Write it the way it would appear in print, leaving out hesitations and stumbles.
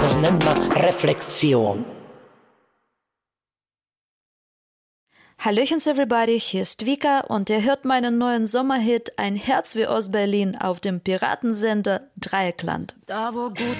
Das nennt man Reflexion. Hallöchens everybody, hier ist Vika und ihr hört meinen neuen Sommerhit Ein Herz wie Ostberlin auf dem Piratensender Dreieckland. Da wo gut